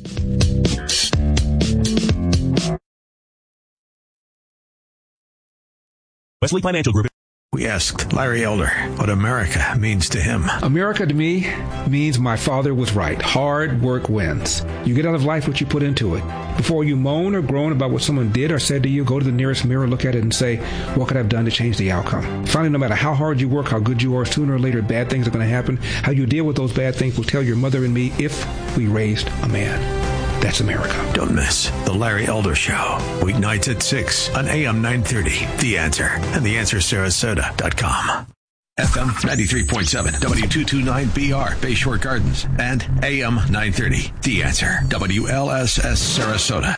Wesley Financial Group. We asked Larry Elder what America means to him. America to me means my father was right. Hard work wins. You get out of life what you put into it. Before you moan or groan about what someone did or said to you, go to the nearest mirror, look at it, and say, what could I have done to change the outcome? Finally, no matter how hard you work, how good you are, sooner or later, bad things are going to happen. How you deal with those bad things will tell your mother and me if we raised a man. That's America. Don't miss The Larry Elder Show. Weeknights at 6 on AM 930. The Answer and TheAnswerSarasota.com. FM 93.7, W229BR, Bayshore Gardens, and AM 930. The Answer, WLSS Sarasota.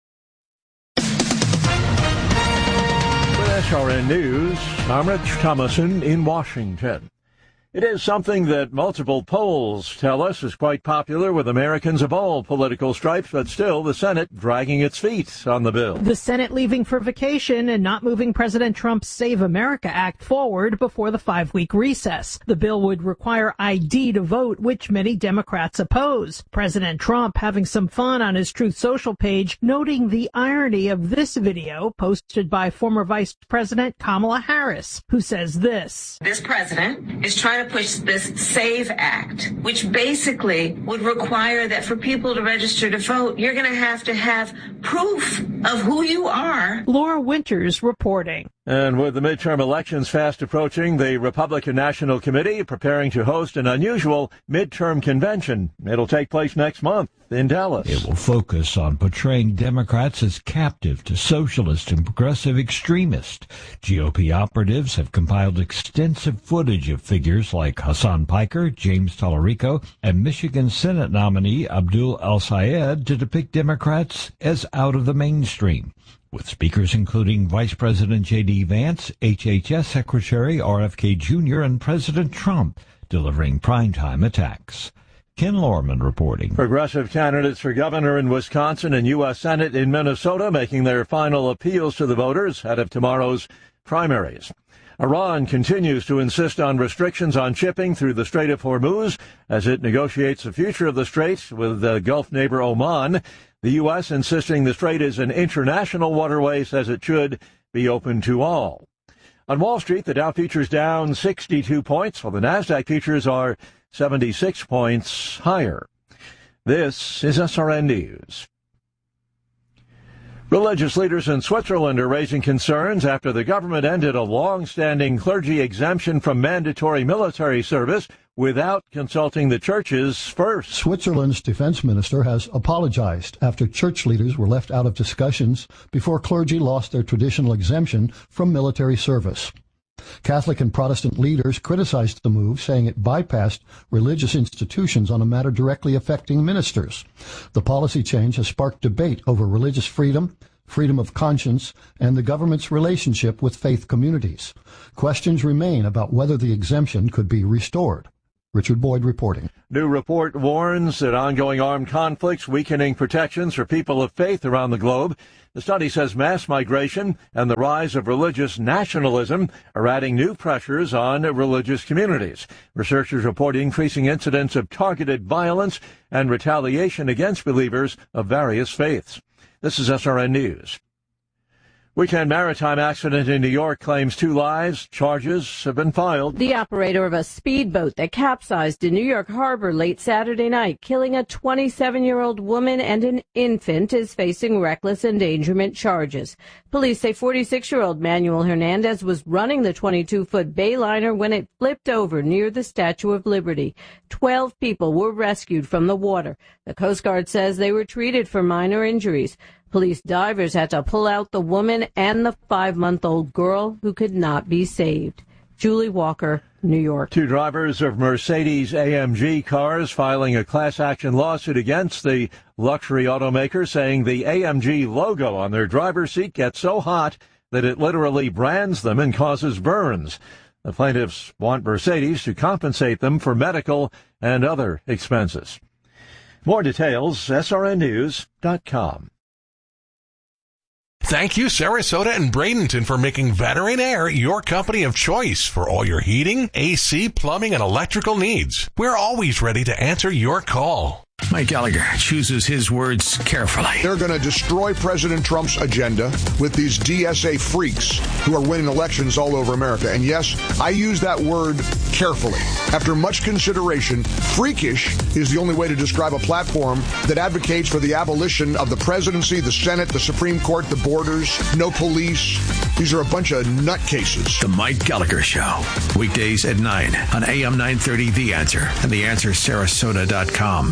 With SRN News, I'm Rich Thomason in Washington. It is something that multiple polls tell us is quite popular with Americans of all political stripes, but still the Senate dragging its feet on the bill. The Senate leaving for vacation and not moving President Trump's Save America Act forward before the 5-week recess. The bill would require ID to vote, which many Democrats oppose. President Trump having some fun on his Truth Social page, noting the irony of this video posted by former Vice President Kamala Harris, who says this. This president is trying to push this SAVE Act, which basically would require that for people to register to vote, you're going to have proof of who you are. Laura Winters reporting. And with the midterm elections fast approaching, the Republican National Committee preparing to host an unusual midterm convention. It'll take place next month in Dallas. It will focus on portraying Democrats as captive to socialist and progressive extremists. GOP operatives have compiled extensive footage of figures like Hassan Piker, James Tallarico, and Michigan Senate nominee Abdul El-Sayed to depict Democrats as out of the mainstream, with speakers including Vice President J.D. Vance, HHS Secretary RFK Jr., and President Trump delivering primetime attacks. Ken Lorman reporting. Progressive candidates for governor in Wisconsin and U.S. Senate in Minnesota making their final appeals to the voters ahead of tomorrow's primaries. Iran continues to insist on restrictions on shipping through the Strait of Hormuz as it negotiates the future of the strait with the Gulf neighbor Oman. The U.S. insisting the strait is an international waterway, says it should be open to all. On Wall Street, the Dow futures down 62 points, while the Nasdaq futures are 76 points higher. This is SRN News. Religious leaders in Switzerland are raising concerns after the government ended a long-standing clergy exemption from mandatory military service without consulting the churches first. Switzerland's defense minister has apologized after church leaders were left out of discussions before clergy lost their traditional exemption from military service. Catholic and Protestant leaders criticized the move, saying it bypassed religious institutions on a matter directly affecting ministers. The policy change has sparked debate over religious freedom, freedom of conscience, and the government's relationship with faith communities. Questions remain about whether the exemption could be restored. Richard Boyd reporting. New report warns that ongoing armed conflicts weakening protections for people of faith around the globe. The study says mass migration and the rise of religious nationalism are adding new pressures on religious communities. Researchers report increasing incidents of targeted violence and retaliation against believers of various faiths. This is SRN News. Weekend maritime accident in New York claims 2 lives. Charges have been filed. The operator of a speedboat that capsized in New York Harbor late Saturday night, killing a 27-year-old woman and an infant, is facing reckless endangerment charges. Police say 46-year-old Manuel Hernandez was running the 22-foot Bayliner when it flipped over near the Statue of Liberty. 12 people were rescued from the water. The Coast Guard says they were treated for minor injuries. Police divers had to pull out the woman and the 5-month-old girl who could not be saved. Julie Walker, New York. 2 drivers of Mercedes-AMG cars filing a class action lawsuit against the luxury automaker, saying the AMG logo on their driver's seat gets so hot that it literally brands them and causes burns. The plaintiffs want Mercedes to compensate them for medical and other expenses. More details, srnnews.com. Thank you, Sarasota and Bradenton, for making Veteran Air your company of choice for all your heating, AC, plumbing, and electrical needs. We're always ready to answer your call. Mike Gallagher chooses his words carefully. They're going to destroy President Trump's agenda with these DSA freaks who are winning elections all over America. And yes, I use that word carefully. After much consideration, freakish is the only way to describe a platform that advocates for the abolition of the presidency, the Senate, the Supreme Court, the borders, no police. These are a bunch of nutcases. The Mike Gallagher Show. Weekdays at 9 on AM 930 The Answer and TheAnswerSarasota.com.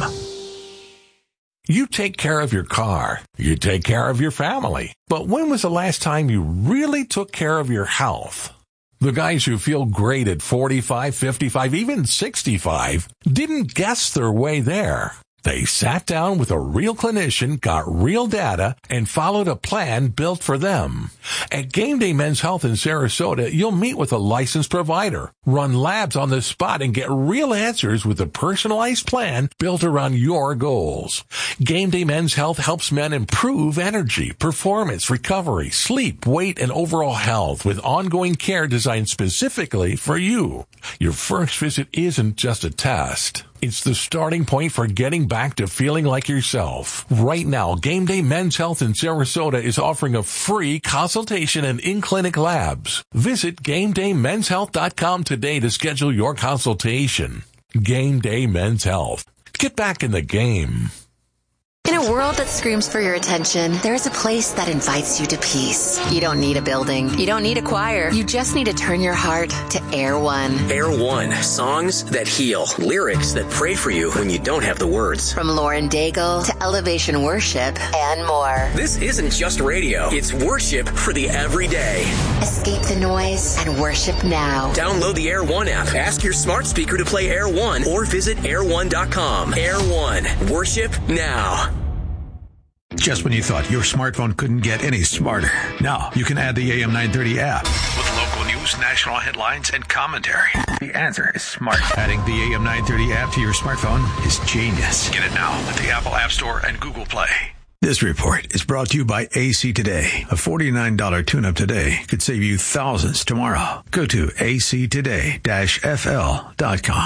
You take care of your car. You take care of your family. But when was the last time you really took care of your health? The guys who feel great at 45, 55, even 65 didn't guess their way there. They sat down with a real clinician, got real data, and followed a plan built for them. At Game Day Men's Health in Sarasota, you'll meet with a licensed provider, run labs on the spot, and get real answers with a personalized plan built around your goals. Game Day Men's Health helps men improve energy, performance, recovery, sleep, weight, and overall health with ongoing care designed specifically for you. Your first visit isn't just a test. It's the starting point for getting back to feeling like yourself. Right now, Game Day Men's Health in Sarasota is offering a free consultation and in-clinic labs. Visit GameDayMen'sHealth.com today to schedule your consultation. Game Day Men's Health. Get back in the game. In a world that screams for your attention, there's a place that invites you to peace. You don't need a building. You don't need a choir. You just need to turn your heart to Air One. Air One. Songs that heal. Lyrics that pray for you when you don't have the words. From Lauren Daigle to Elevation Worship and more. This isn't just radio. It's worship for the everyday. Escape the noise and worship now. Download the Air One app. Ask your smart speaker to play Air One or visit air1.com. Air One. Worship now. Just when you thought your smartphone couldn't get any smarter, now you can add the AM 930 app. With local news, national headlines, and commentary. The answer is smart. Adding the AM 930 app to your smartphone is genius. Get it now at the Apple App Store and Google Play. This report is brought to you by AC Today. A $49 tune-up today could save you thousands tomorrow. Go to actoday-fl.com.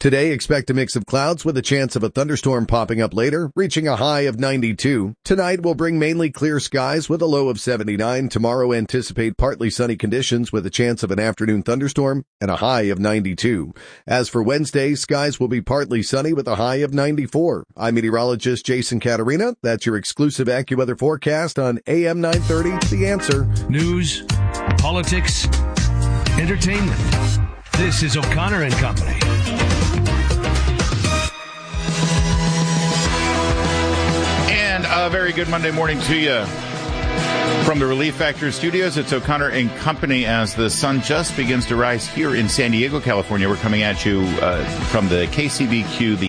Today, expect a mix of clouds with a chance of a thunderstorm popping up later, reaching a high of 92. Tonight will bring mainly clear skies with a low of 79. Tomorrow, anticipate partly sunny conditions with a chance of an afternoon thunderstorm and a high of 92. As for Wednesday, skies will be partly sunny with a high of 94. I'm meteorologist Jason Caterina. That's your exclusive AccuWeather forecast on AM 930, The Answer. News, politics, entertainment. This is O'Connor and Company. And a very good Monday morning to you. From the Relief Factor Studios, it's O'Connor and Company as the sun just begins to rise here in San Diego, California. We're coming at you from the KCBQ,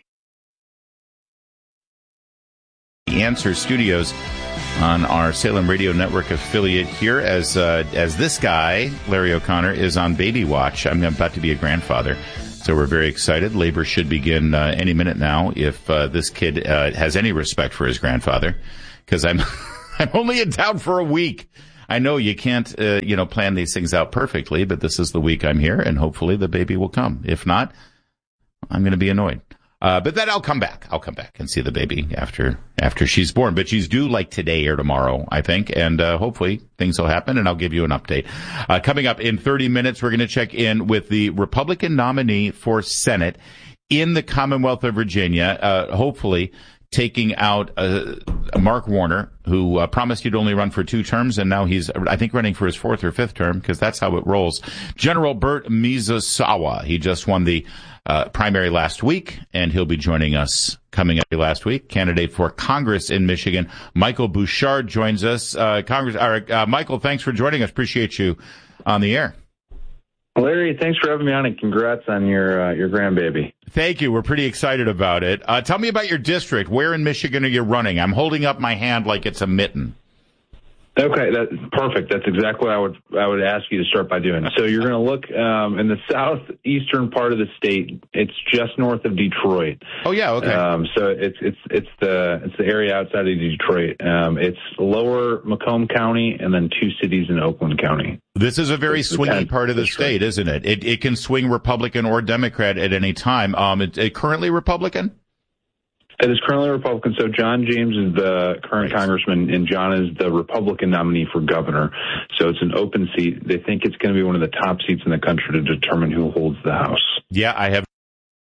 The Answer Studios on our Salem Radio Network affiliate here as this guy, Larry O'Connor, is on baby watch. I'm about to be a grandfather. So we're very excited. Labor should begin any minute now if this kid has any respect for his grandfather, because I'm only in town for a week. I know you can't plan these things out perfectly, but this is the week I'm here, and hopefully the baby will come. If not, I'm going to be annoyed. But then I'll come back. I'll come back and see the baby after she's born. But she's due like today or tomorrow, I think. And hopefully things will happen, and I'll give you an update. Coming up in 30 minutes, we're going to check in with the Republican nominee for Senate in the Commonwealth of Virginia, hopefully taking out Mark Warner, who promised he'd only run for 2 terms, and now he's, I think, running for his 4th or 5th term, because that's how it rolls. General Burt Miyazawa, he just won the primary last week, and he'll be joining us coming up last week. Candidate for Congress in Michigan, Michael Bouchard, joins us. Michael, thanks for joining us. Appreciate you on the air. Larry, thanks for having me on, and congrats on your grandbaby. Thank you. We're pretty excited about it. Tell me about your district. Where in Michigan are you running? I'm holding up my hand like it's a mitten. Okay, that's perfect. That's exactly what I would ask you to start by doing. So you're going to look in the southeastern part of the state. It's just north of Detroit. Oh yeah, okay. So it's the area outside of Detroit. It's lower Macomb County and then 2 cities in Oakland County. This is a very swingy part of the state, isn't it? It can swing Republican or Democrat at any time. It currently Republican? It is currently Republican. So John James is the current congressman, and John is the Republican nominee for governor. So it's an open seat. They think it's going to be one of the top seats in the country to determine who holds the House. Yeah, I have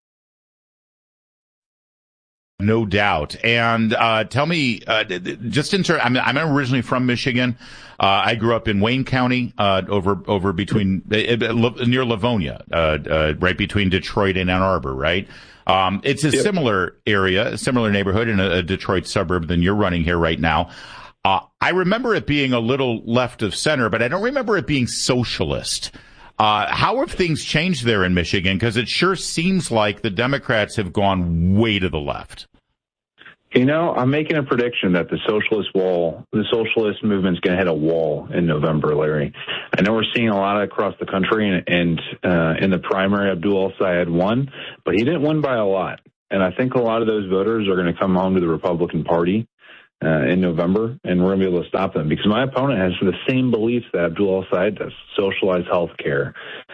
no doubt. And tell me, just in terms, I'm originally from Michigan. I grew up in Wayne County, over between near Livonia, right between Detroit and Ann Arbor, right? It's a similar area, a similar neighborhood in a Detroit suburb than you're running here right now. I remember it being a little left of center, but I don't remember it being socialist. How have things changed there in Michigan? Because it sure seems like the Democrats have gone way to the left. You know, I'm making a prediction that the socialist movement's going to hit a wall in November, Larry. I know we're seeing a lot across the country, and in the primary, Abdul El-Sayed won, but he didn't win by a lot. And I think a lot of those voters are going to come home to the Republican Party in November, and we're going to be able to stop them. Because my opponent has the same beliefs that Abdul El-Sayed does: socialized health care,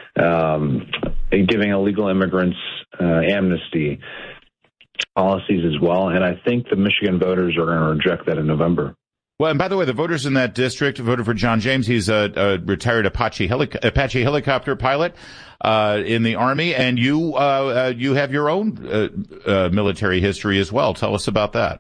giving illegal immigrants amnesty, policies as well. And I think the Michigan voters are going to reject that in November. Well, and by the way, the voters in that district voted for John James. He's a retired Apache helicopter pilot in the Army, and you have your own military history as well. Tell us about that.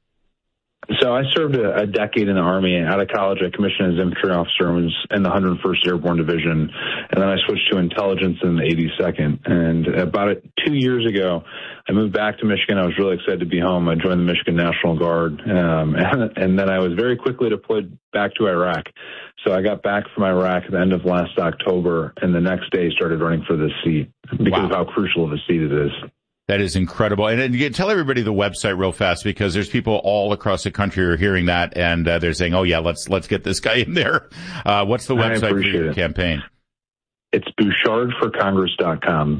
So I served a decade in the Army. Out of college, I commissioned as infantry officer and was in the 101st Airborne Division. And then I switched to intelligence in the 82nd. And about 2 years ago, I moved back to Michigan. I was really excited to be home. I joined the Michigan National Guard. And then I was very quickly deployed back to Iraq. So I got back from Iraq at the end of last October, and the next day started running for this seat because of how crucial of a seat it is. That is incredible. And you tell everybody the website real fast, because there's people all across the country who are hearing that, and they're saying, oh, yeah, let's get this guy in there. What's the website for your campaign? It's BouchardForCongress.com.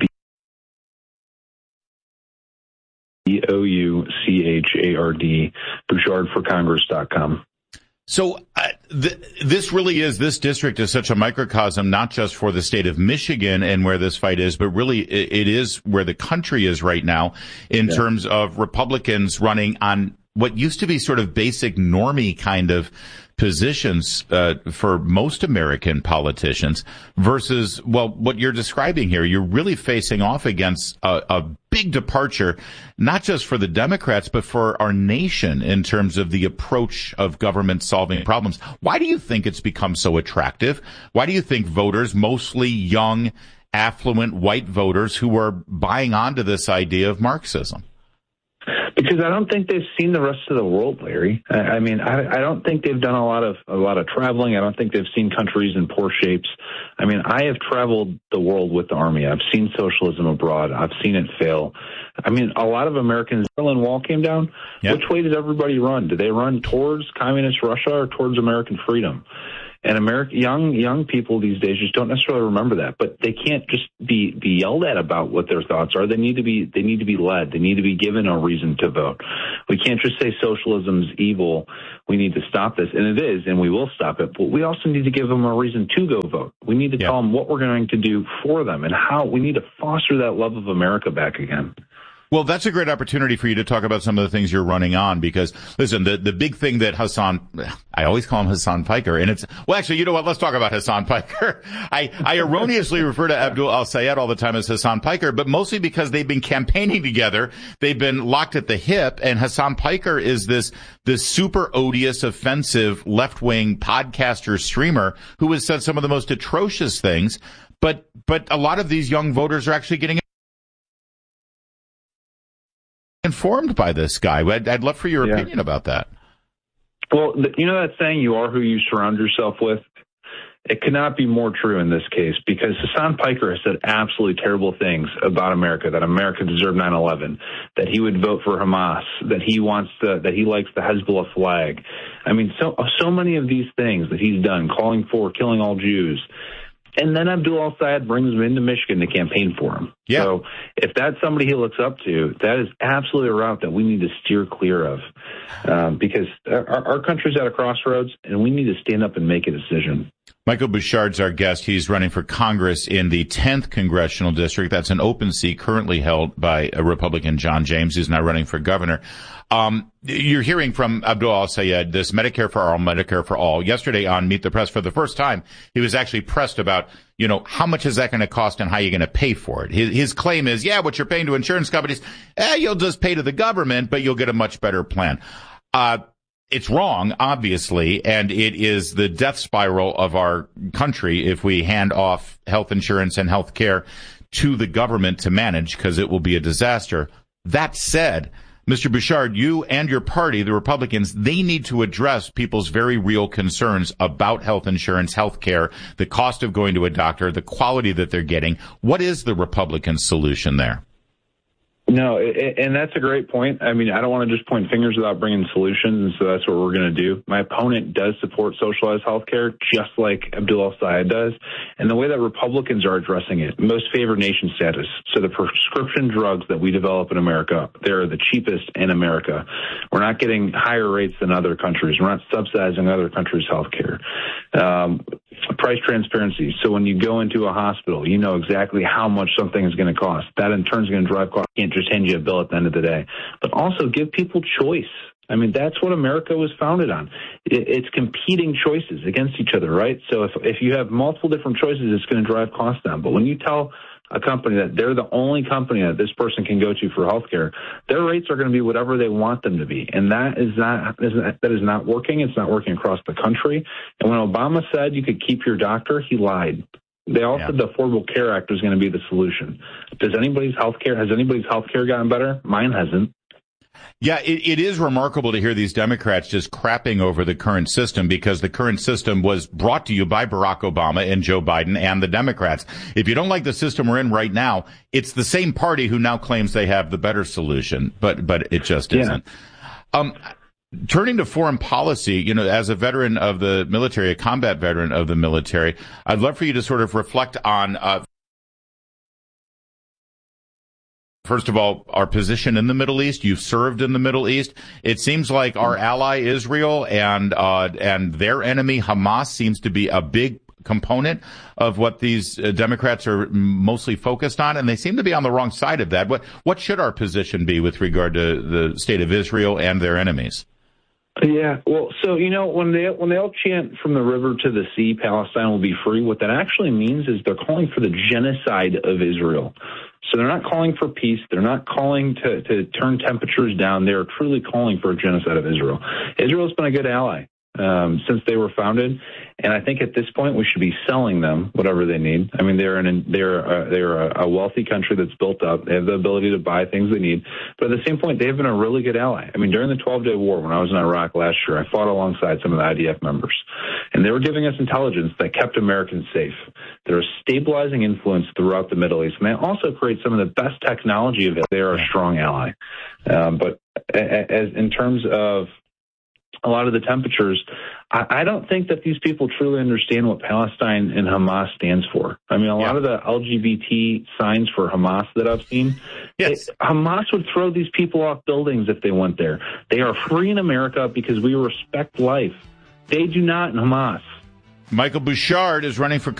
BouchardForCongress.com. So this district is such a microcosm, not just for the state of Michigan and where this fight is, but really it is where the country is right now in terms of Republicans running on what used to be sort of basic normie kind of positions for most American politicians versus, well, what you're describing here. You're really facing off against a big departure, not just for the Democrats, but for our nation in terms of the approach of government solving problems. Why do you think it's become so attractive? Why do you think voters, mostly young, affluent, white voters who are buying onto this idea of Marxism? Because I don't think they've seen the rest of the world, Larry. I mean, I don't think they've done a lot of traveling. I don't think they've seen countries in poor shapes. I mean, I have traveled the world with the Army. I've seen socialism abroad. I've seen it fail. I mean, a lot of Americans, the Berlin Wall came down. Yep. Which way did everybody run? Did they run towards communist Russia or towards American freedom? And young people these days just don't necessarily remember that, but they can't just be yelled at about what their thoughts are. They need to be led. They need to be given a reason to vote. We can't just say socialism's evil. We need to stop this, and it is, and we will stop it. But we also need to give them a reason to go vote. We need to tell them what we're going to do for them and how we need to foster that love of America back again. Well, that's a great opportunity for you to talk about some of the things you're running on because, listen, the big thing that I always call him Hassan Piker, and it's, well, actually, you know what? Let's talk about Hassan Piker. I erroneously refer to Abdul al-Sayed all the time as Hassan Piker, but mostly because they've been campaigning together. They've been locked at the hip, and Hassan Piker is this super odious, offensive, left-wing podcaster streamer who has said some of the most atrocious things, but a lot of these young voters are actually getting informed by this guy. I'd love for your opinion about that. Well, you know that saying, you are who you surround yourself with? It could not be more true in this case because Hassan Piker has said absolutely terrible things about America, that America deserved 9/11, that he would vote for Hamas, that he likes the Hezbollah flag. I mean, so many of these things that he's done, calling for killing all Jews. And then Abdul al-Sayed brings him into Michigan to campaign for him. Yeah. So if that's somebody he looks up to, that is absolutely a route that we need to steer clear of because our country's at a crossroads, and we need to stand up and make a decision. Michael Bouchard's our guest. He's running for Congress in the 10th Congressional District. That's an open seat currently held by a Republican, John James, who's now running for governor. You're hearing from Abdul al-Sayed, this Medicare for all, Medicare for all. Yesterday on Meet the Press, for the first time, he was actually pressed about, how much is that going to cost and how you're going to pay for it. His claim is, what you're paying to insurance companies, you'll just pay to the government, but you'll get a much better plan. It's wrong, obviously, and it is the death spiral of our country if we hand off health insurance and health care to the government to manage, because it will be a disaster. That said, Mr. Bouchard, you and your party, the Republicans, they need to address people's very real concerns about health insurance, health care, the cost of going to a doctor, the quality that they're getting. What is the Republican solution there? No, and that's a great point. I mean, I don't want to just point fingers without bringing solutions, and so that's what we're going to do. My opponent does support socialized health care, just like Abdul al-Sayed does. And the way that Republicans are addressing it, most favored nation status. So the prescription drugs that we develop in America, they're the cheapest in America. We're not getting higher rates than other countries. We're not subsidizing other countries' health care. Price transparency. So when you go into a hospital, you know exactly how much something is going to cost. That in turn is going to drive costs. You can't just hand you a bill at the end of the day. But also give people choice. I mean, that's what America was founded on. It's competing choices against each other, right? So if you have multiple different choices, it's going to drive costs down. But when you tell a company that they're the only company that this person can go to for healthcare, their rates are going to be whatever they want them to be. And that is not working. It's not working across the country. And when Obama said you could keep your doctor, he lied. They all said the Affordable Care Act was going to be the solution. Has anybody's healthcare gotten better? Mine hasn't. Yeah, it is remarkable to hear these Democrats just crapping over the current system, because the current system was brought to you by Barack Obama and Joe Biden and the Democrats. If you don't like the system we're in right now, it's the same party who now claims they have the better solution, but it just isn't. Turning to foreign policy, as a veteran of the military, a combat veteran of the military, I'd love for you to sort of reflect on first of all, our position in the Middle East. You've served in the Middle East. It seems like our ally Israel and their enemy Hamas seems to be a big component of what these Democrats are mostly focused on, and they seem to be on the wrong side of that. What should our position be with regard to the state of Israel and their enemies? Yeah, well, so, when they all chant from the river to the sea, Palestine will be free, what that actually means is they're calling for the genocide of Israel. So they're not calling for peace. They're not calling to turn temperatures down. They're truly calling for a genocide of Israel. Israel's been a good ally since they were founded, and I think at this point we should be selling them whatever they need. I mean, they're a wealthy country that's built up. They have the ability to buy things they need, but at the same point, they have been a really good ally. I mean, during the 12-day war when I was in Iraq last year, I fought alongside some of the IDF members, and they were giving us intelligence that kept Americans safe. They're a stabilizing influence throughout the Middle East, and they also create some of the best technology available. They are a strong ally, but as in terms of a lot of the temperatures, I don't think that these people truly understand what Palestine and Hamas stands for. I mean, a lot of the LGBT signs for Hamas that I've seen, Hamas would throw these people off buildings if they went there. They are free in America because we respect life. They do not in Hamas. Michael Bouchard is running for